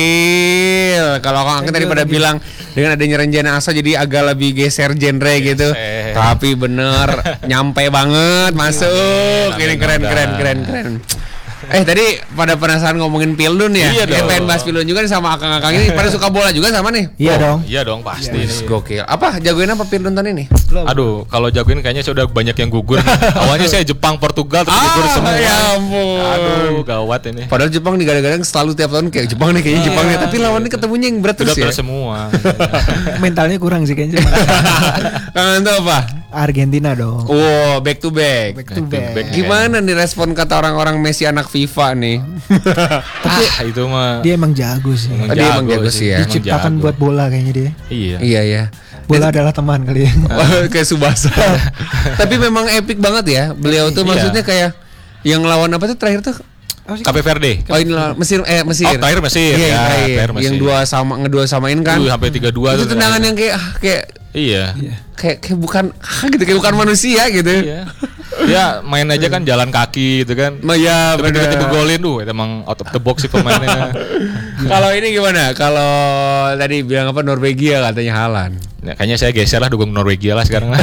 Kalau Kang Angga tadi pada bilang dengan adanya Renjana Asa jadi agak lebih geser genre gitu. Tapi bener nyampe banget masuk. Ini keren. Tadi pada penasaran ngomongin Pildun ya? Iya dong. Pengen bahas Pildun juga nih sama akang-akang ini. Pada suka bola juga sama nih? Iya dong pasti. Gokil. Apa jagoin apa Pildun tahun ini? Aduh, kalau jagoin kayaknya sudah banyak yang gugur. Awalnya saya Jepang, Portugal terus gugur semua. Ya ampun. Aduh, gawat ini. Padahal Jepang nih kadang-kadang selalu tiap tahun kayak Jepang nih kayaknya Jepang nih. Tapi lawannya ketemunya yang berat terus ya. Sudah semua. Mentalnya kurang sih kayaknya. Kangen tuh apa? Argentina dong. Oh, back to back. Gimana nih respon kata orang-orang Messi anak FIFA nih? Tapi itu mah Dia emang jago sih. Dia emang jago sih ya. Diciptakan buat bola kayaknya dia. Iya. Bola adalah teman kali ya. Kayak Subasa. Tapi memang epic banget ya. Beliau tuh maksudnya kayak yang lawan apa tuh terakhir tuh? Cape Verde. Oh ini Mesir. Oh, terakhir Mesir. Iya. Yang ngedua samain kan. Sampai 3-2 itu tendangan yang kayak Iya. Kayak bukan gitu, kayak bukan manusia gitu. Iya. Ya main aja kan jalan kaki gitu kan. Ya benar. Tiba-tiba golin emang out of the box sih pemainnya. Kalau ini gimana? Kalau tadi bilang apa Norwegia katanya Haaland. Ya, kayaknya saya geser lah dukung Norwegia lah sekarang lah.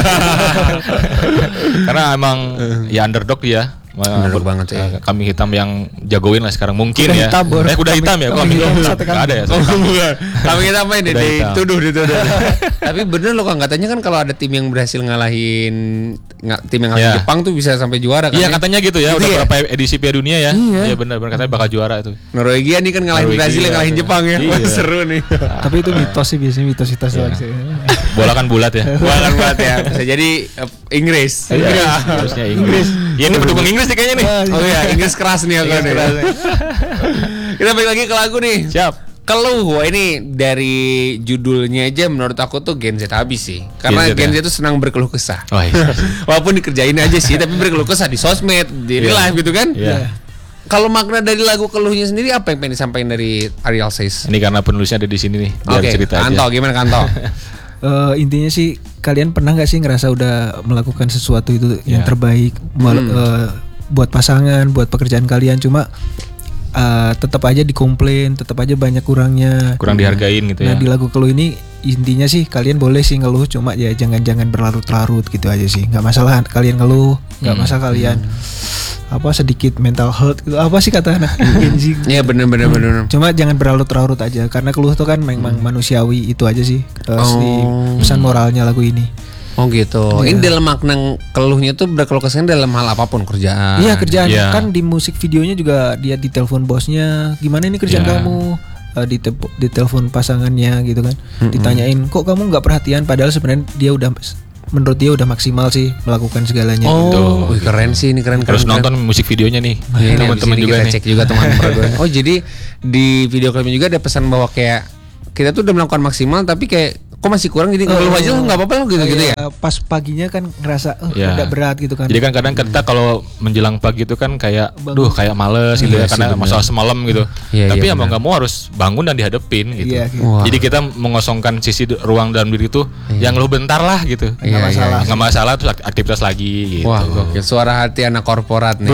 Karena emang ya underdog ya. Underdog banget ya. Kami hitam yang jagoin lah sekarang mungkin kuda ya. Hitam, kuda hitam ya. Kami hitam. Gak ada ya. Kami hitam apa ini dituduh. Tapi bener loh Kang, katanya kan kalau ada tim yang berhasil ngalahin tim yang ngalahin Jepang tuh bisa sampai juara kan. Iya katanya gitu ya. Udah berapa edisi Piala Dunia ya. Iya benar katanya bakal juara itu. Norwegia nih kan ngalahin Brazil yang ngalahin Jepang ya. Seru nih. Tapi itu mitos sih biasanya mitos doang sih. Bola kan bulat ya. Bisa jadi Inggris. Iya. Harusnya Inggris. Ya ini pendukung Inggris nih kayaknya nih. Oh iya, Inggris keras nih aku nih. Kita balik lagi ke lagu nih. Siap. Keluh, wah ini dari judulnya aja menurut aku tuh Gen Z habis sih. Karena Gen Z itu senang berkeluh kesah. Oh, iya. Walaupun dikerjain aja sih, tapi berkeluh kesah di sosmed, di live gitu kan. Iya. Kalau makna dari lagu keluhnya sendiri apa yang pengen disampaikan dari Ariel Says? Ini karena penulisnya ada di sini nih. Biar cerita aja. Kanto, gimana Kanto? Intinya sih kalian pernah gak sih ngerasa udah melakukan sesuatu itu yang terbaik buat pasangan, buat pekerjaan kalian, cuma tetap aja dikomplain, tetap aja banyak kurang dihargain gitu ya. Nah di lagu keluh ini intinya sih kalian boleh sih ngeluh, cuma ya jangan berlarut-larut gitu aja sih. Nggak masalah kalian ngeluh, nggak masalah kalian sedikit mental health gitu, apa sih kata anak Gen Z. Iya benar. Cuma jangan berlarut-larut aja, karena keluh tuh kan memang manusiawi, itu aja sih si pesan moralnya lagu ini. Oh gitu. Ini dalam makna keluhnya tuh berkeluh kesah dalam hal apapun, kerjaan. Iya kerjaan. Kan di musik videonya juga dia ditelepon bosnya, gimana ini kerjaan kamu? Ditelepon pasangannya gitu kan. Ditanyain, kok kamu nggak perhatian? Padahal sebenarnya menurut dia udah maksimal sih melakukan segalanya. Oh, gitu. Keren sih ini keren. Terus nonton musik videonya nih. Teman-teman juga kita cek juga teman berdua. Oh jadi di video klipnya juga ada pesan bahwa kayak kita tuh udah melakukan maksimal tapi kayak kok masih kurang, jadi ngeluh aja nggak apa-apa gitu ya. Pas paginya kan ngerasa udah berat gitu kan. Jadi kan kadang kita kalau menjelang pagi itu kan kayak kayak males gitu ya karena masalah semalam gitu. Tapi ya mau nggak mau harus bangun dan dihadepin gitu. Jadi kita mengosongkan sisi ruang dalam diri itu yang ngeluh bentar lah gitu. Nggak masalah terus aktivitas lagi gitu. Wah, suara hati anak korporat nih.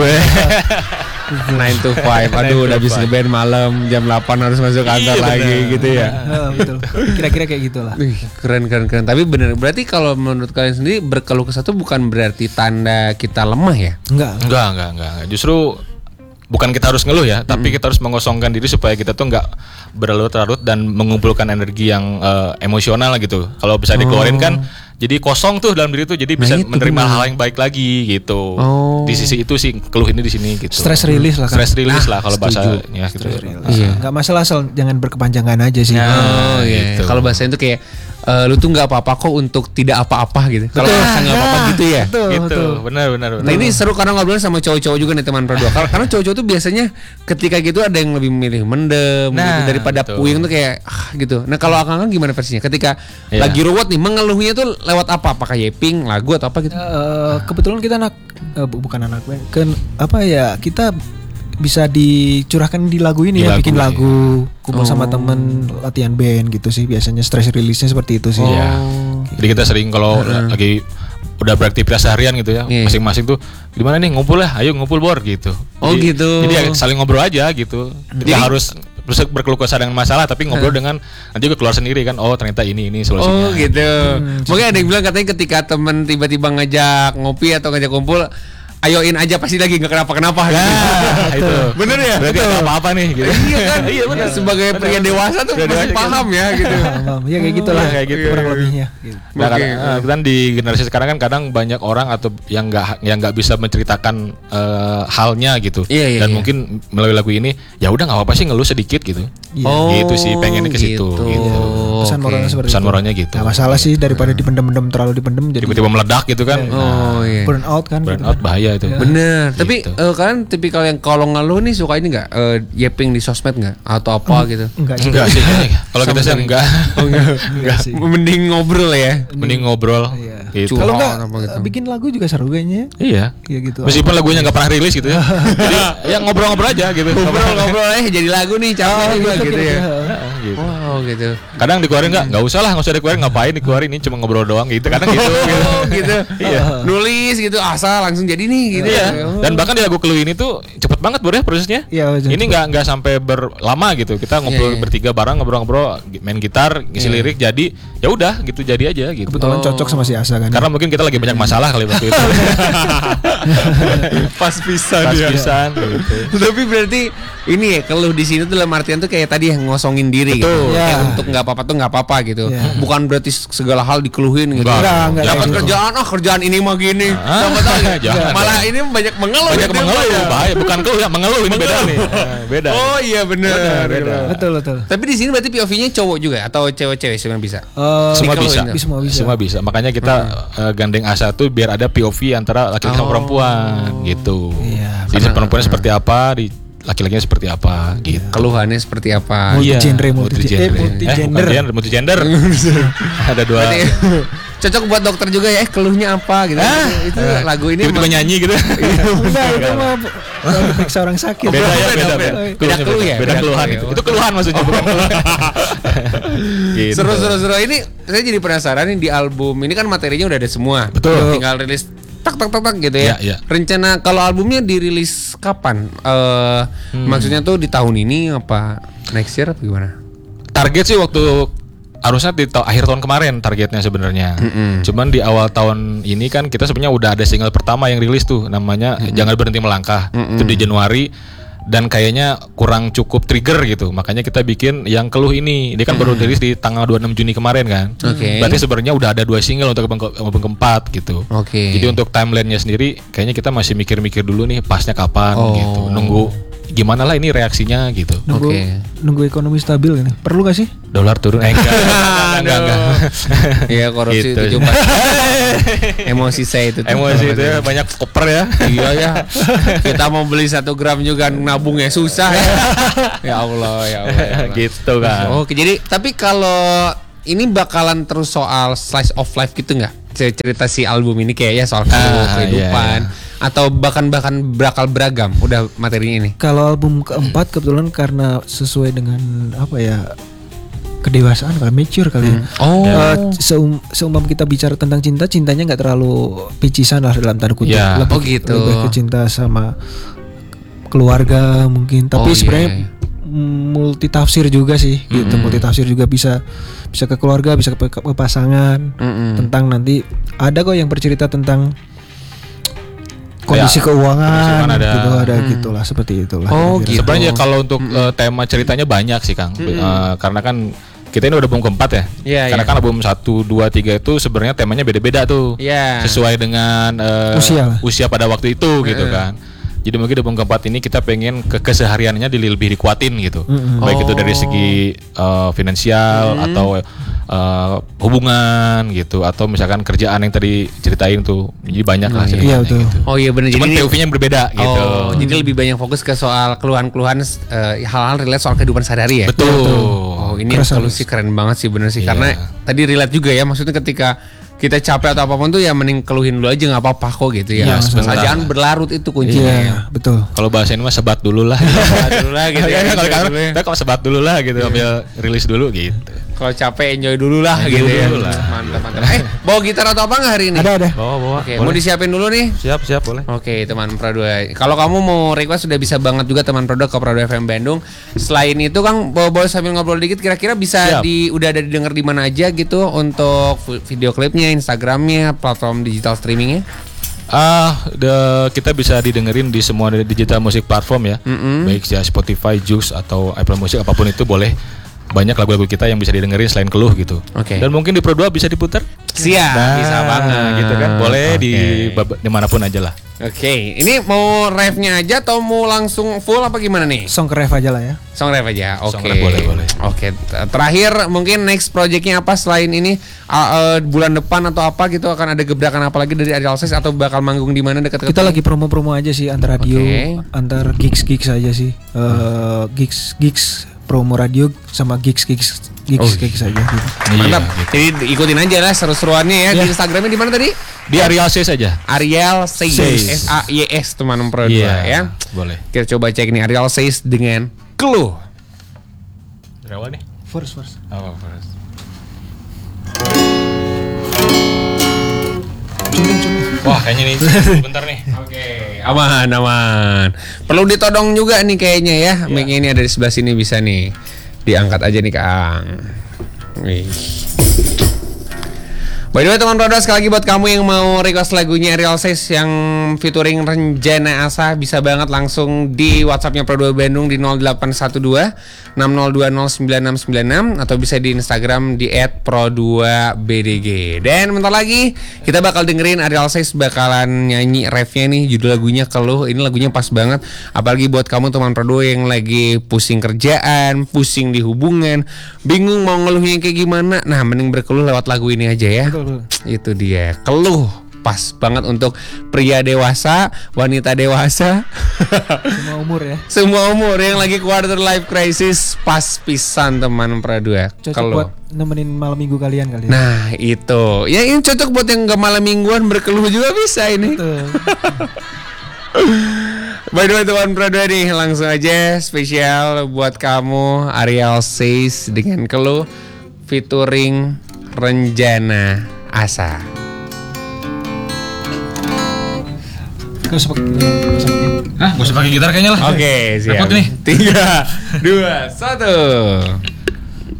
9 to 5. Aduh udah habis ngeband malam jam 8 harus masuk kantor lagi gitu ya. Betul. Kira-kira kayak gitulah. Keren. Tapi bener, berarti kalau menurut kalian sendiri berkeluh kesah itu bukan berarti tanda kita lemah ya? Enggak. Justru bukan kita harus ngeluh ya, tapi kita harus mengosongkan diri supaya kita tuh nggak berlarut-larut dan mengumpulkan energi yang emosional gitu. Kalau bisa dikeluarin kan jadi kosong tuh dalam diri tuh, jadi bisa menerima hal yang baik lagi gitu. Di sisi itu sih keluh ini di sini gitu. Stress release lah kan. Stress release lah kalau bahasanya gitu. Nggak masalah asal jangan berkepanjangan aja sih. Gitu. Kalau bahasanya itu kayak lu tuh nggak apa-apa kok untuk tidak apa-apa gitu. Kalau rasa nggak apa-apa gitu ya. Gitu. Benar. Nah ini seru karena ngobrol sama cowok-cowok juga nih teman berdua. Karena cowok-cowok tuh biasanya ketika gitu ada yang lebih memilih mendem gitu, daripada puyeng tuh kayak gitu. Nah kalau Akang gimana versinya? Ketika lagi ruwet nih mengeluhnya tuh lewat apa? Apakah yaping, lagu atau apa gitu? Kebetulan kita bukan anak band. Kita bisa dicurahkan di lagu ini bikin lagu, kumpul sama temen, latihan band gitu sih biasanya, stress release-nya seperti itu sih. Jadi kita sering kalau lagi udah beraktivitas seharian gitu ya, masing-masing tuh gimana nih ngumpul lah, ayo ngumpul bor gitu. Gitu. Jadi saling ngobrol aja gitu. Kita harus berkeluh kesah dengan masalah, tapi ngobrol dengan nanti juga keluar sendiri kan. Oh ternyata ini solusinya. Oh gitu. Mungkin ada yang bilang katanya ketika teman tiba-tiba ngajak ngopi atau ngajak kumpul, ayoin aja pasti lagi nggak kenapa-kenapa gitu. Itu. Bener ya? Berarti ada apa-apa nih gitu. Iya kan? Iya benar. Sebagai pria dewasa tuh pasti paham ya gitu. Paham. Ya kayak gitulah. Kayak gitu. Kurang lebihnya. Gitu. Nah, kan di generasi sekarang kan kadang banyak orang atau yang nggak bisa menceritakan halnya gitu. Iya, Dan iya. mungkin melalui lagu ini ya udah nggak apa-apa sih ngeluh sedikit gitu. Oh, gitu sih pengennya ke situ gitu. gitu. Pesan Oke. moralnya seperti Pesan itu. moralnya gitu. Nah, masalah sih daripada dipendem-pendem terlalu dipendem jadi Tiba-tiba meledak gitu kan. Oh iya. burn out kan. Burn gitu out kan. bahaya itu. Bener. Tapi Gitu. kalian tipikal yang kalau ngeluh nih suka ini nggak yeping di sosmed nggak atau apa gitu? Enggak sih. Enggak sih. Kalau kita sih enggak. Enggak sih. Mending ngobrol ya. Mending ngobrol Iya. gitu. Kalau enggak apa gitu. bikin lagu juga seru kayaknya. Iya. Iya gitu. Meskipun lagunya nggak pernah rilis gitu ya. Jadi ya ngobrol-ngobrol aja gitu. Ngobrol jadi lagu nih capek juga gitu ya. Gitu. Wow gitu. Kadang dikeluarin nggak usah lah, nggak usah dikeluarin, ngapain dikeluarin, ini cuma ngobrol doang gitu. Kadang gitu. Oh gitu. Iya. Nulis gitu asal langsung jadi nih gitu. Iya. ya. Dan bahkan di lagu Keluh ini tuh cepet banget Bro ya prosesnya. Iya, betul. Ini nggak sampai berlama gitu. Kita ngobrol Iya, iya. bertiga bareng ngobrol-ngobrol, main gitar, ngisi lirik, jadi ya udah gitu jadi aja gitu. Kebetulan cocok sama si Asa kan. Karena mungkin kita lagi banyak masalah kali waktu itu. Pas pisan Pas ya. pisan gitu. Tapi berarti ini ya keluh di sini tuh dalam artian tuh kayak tadi yang ngosongin diri gitu. Betul. Kayak Ya. untuk nggak apa-apa tuh nggak apa-apa gitu. Ya. Bukan berarti segala hal dikeluhin gitu. Enggak, Jangan gitu. kerjaan ini mah gini. Ah, Sama tahu nggak? jangan. Malah ini banyak mengeluh. Banyak gitu. mengeluh, bahaya. Bukan keluh ya, mengeluh ini beda nih. Beda. Oh iya benar. Beda. Betul. Tapi di sini berarti POV-nya cowok juga atau cewek-cewek sebenarnya bisa? Semua bisa. Dikeluhin Semua bisa. Semua bisa. Makanya kita gandeng Asa tuh biar ada POV antara laki-laki sama perempuan gitu. Iya, Jadi perempuannya seperti apa, di laki-lakinya seperti apa gitu. Keluhannya seperti apa? Multi Iya, genre, multigender. Multigender. Ada dua. Berarti cocok buat dokter juga ya. Keluhnya apa gitu? Itu lagu ini Tiba-tiba emang- nyanyi gitu. Enggak, itu mah kalau periksa orang sakit. Beda ya, beda. Beda keluh ya? Beda Beda keluhan keluh itu. ya. Itu keluhan maksudnya bukan keluhan. Gitu. Seru. Ini saya jadi penasaran nih di album ini kan materinya udah ada semua. Betul. Tinggal rilis tak gitu ya. Iya. Rencana kalau albumnya dirilis kapan? Maksudnya tuh di tahun ini apa next year apa gimana? Target sih waktu harusnya di akhir tahun kemarin targetnya sebenarnya. Cuman di awal tahun ini kan kita sebenarnya udah ada single pertama yang rilis tuh namanya Jangan Berhenti Melangkah. Itu di Januari dan kayaknya kurang cukup trigger gitu. Makanya kita bikin yang Keluh ini. Dia kan baru rilis di tanggal 26 Juni kemarin kan. Oke. Berarti sebenarnya udah ada 2 single untuk album keempat gitu. Oke. Jadi untuk timelinenya sendiri kayaknya kita masih mikir-mikir dulu nih pasnya kapan gitu. Nunggu gimana lah ini reaksinya gitu. Nunggu ekonomi stabil ini. Perlu gak sih? Dolar turun enggak. Iya korupsi Gitu. 74. Emosi saya itu. tuh. Emosi itu ya banyak koper ya. Iya ya. Kita mau beli 1 gram juga nabungnya susah ya. Ya Allah. Gitu kan. Oke, jadi tapi kalau ini bakalan terus soal slice of life gitu nggak? Cerita si album ini kayaknya soal kehidupan atau bahkan bakal beragam udah materinya ini. Kalau album keempat kebetulan karena sesuai dengan apa ya kedewasaan kali mature kali. Oh. Seumpam kita bicara tentang cinta, cintanya nggak terlalu picisan lah dalam tanda kutip. Ya. Oh, gitu. Lebih ke cinta sama keluarga mungkin. Tapi Oh, sebenarnya iya. multi tafsir juga sih. Gitu. Multi tafsir juga bisa ke keluarga, bisa ke pasangan. Tentang nanti ada kok yang bercerita tentang kondisi keuangan ada. gitu, ada gitulah seperti itulah. Oh, kira-kira. gitu. Sebenarnya kalau untuk tema ceritanya banyak sih Kang. Karena kan kita ini udah album keempat ya. Iya, Karena iya. kan album 1, 2, 3 itu sebenarnya temanya beda-beda tuh. Iya. Sesuai dengan Usia lah. usia pada waktu itu gitu kan. Jadi mungkin di album keempat ini kita pengen kesehariannya lebih dikuatin gitu. Baik itu dari segi finansial atau hubungan gitu atau misalkan kerjaan yang tadi ceritain tuh. Jadi banyak lah ceritanya Iya, betul. gitu. Oh iya benar. Cuman Jadi POV-nya berbeda gitu. Oh, jadi lebih banyak fokus ke soal keluhan-keluhan hal-hal relate soal kehidupan sehari-hari ya. Betul. Oh, ini Kerasa. kalau sih keren banget sih bener sih Iya. karena tadi relate juga ya maksudnya ketika kita capek atau apapun tuh ya mending keluhin dulu aja nggak apa-apa kok gitu ya. Iya, sebentar. Jangan berlarut itu kuncinya ya. Iya, betul. Kalau bahasa ini mah sebat dulu lah. Dulu lah gitu ya. Kalau Enjoy kangen, dulu ya. kita kok sebat dulu lah gitu, ambil rilis dulu gitu. Kalau capek enjoy dulu lah Enjoy gitu ya. dulu lah. Mantap. Bawa gitar atau apa nggak hari ini? Ada. Bawa. Oke, mau disiapin dulu nih. Siap boleh. Oke, teman Pro2. Kalau kamu mau request sudah bisa banget juga teman Pro2 ke Pro2 FM Bandung. Selain itu Kang, boleh sambil ngobrol dikit, kira-kira bisa udah ada didengar di mana aja gitu untuk video klipnya, Instagramnya, platform digital streamingnya? Kita bisa didengerin di semua digital musik platform ya. Baik ya Spotify, Joox atau Apple Music, apapun itu boleh. Banyak lagu-lagu kita yang bisa didengerin selain Keluh gitu. Dan mungkin di Pro2 bisa diputar. Siap, bisa banget gitu kan. Boleh di manapun aja lah. Oke, ini mau ref-nya aja atau mau langsung full apa gimana nih? Song ref aja lah ya. Song ref aja. Song ref boleh. Oke, terakhir mungkin next projectnya apa selain ini bulan depan atau apa gitu, akan ada gebrakan apa lagi dari Arial Says atau bakal manggung di mana dekat-dekat? Kita lagi promo-promo aja sih antar radio, antar gigs aja sih. Gigs promo radio sama gigs aja gitu. Mantap. Jadi ikutin aja lah seru-seruannya ya. Di Instagramnya di mana tadi? Di Arial Says aja. Arial Says. SAYS teman Pro 2 ya. Boleh. Kita coba cek nih Arial Says dengan Keluh. Dari awal nih. First. First. Wah, kayaknya nih bentar nih. Oke, aman. Perlu ditodong juga nih kayaknya ya. Mic-nya ini ada di sebelah sini, bisa nih. Diangkat aja nih Kang. Wih. By the way teman Pro2, sekali lagi buat kamu yang mau request lagunya Arial Says yang featuring Renjana Asa, bisa banget langsung di WhatsAppnya Pro2 Bandung di 0812 60209696 atau bisa di Instagram di @pro2bdg. Dan bentar lagi kita bakal dengerin Arial Says bakalan nyanyi refnya nih, judul lagunya Keluh. Ini lagunya pas banget, apalagi buat kamu teman Pro2 yang lagi pusing kerjaan, pusing di hubungan, bingung mau ngeluhnya kayak gimana. Nah, mending berkeluh lewat lagu ini aja ya. Itu dia, Keluh. Pas banget untuk pria dewasa, wanita dewasa, semua umur yang lagi quarter life crisis. Pas pisan teman Pro2. Cocok buat nemenin malam minggu kalian kali ya. Nah itu, ya ini cocok buat yang gak malam mingguan berkeluh juga bisa ini. By the way teman Pro2 nih, langsung aja spesial buat kamu Arial Says dengan Keluh featuring Renjana Asa. Gak usah pakai gitar kayaknya lah. Oke, siap. Repot nih. 3, 2, 1.